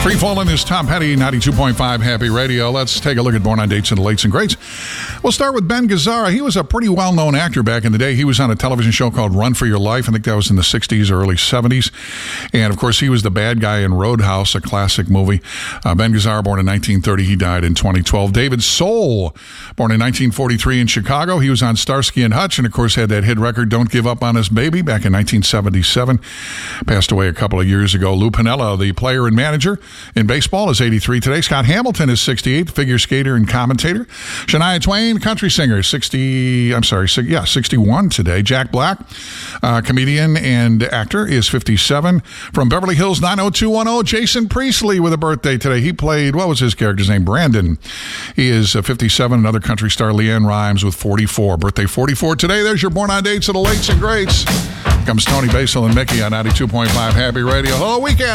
Free Fallin' is Tom Petty, 92.5 Happy Radio. Let's take a look at Born on Dates and the Lates and Greats. We'll start with Ben Gazzara. He was a pretty well-known actor back in the day. He was on a television show called Run for Your Life. I think that was in the 60s or early 70s. And, of course, he was the bad guy in Roadhouse, a classic movie. Ben Gazzara, born in 1930. He died in 2012. David Soul, born in 1943 in Chicago. He was on Starsky and Hutch and, of course, had that hit record, Don't Give Up on Us, Baby, back in 1977. Passed away a couple of years ago. Lou Piniella, the player and manager in baseball, is 83 today. Scott Hamilton is 68, figure skater and commentator. Shania Twain, country singer, 61 today. Jack Black, comedian and actor, is 57. From Beverly Hills 90210, Jason Priestley with a birthday today. He played, what was his character's name? Brandon. He is 57. Another country star, Leanne Rimes, with 44. Birthday 44 today. There's your Born on Dates of the Lates and Greats. Comes Tony Basil and Mickey on 92.5 Happy Radio. Hello, weekend.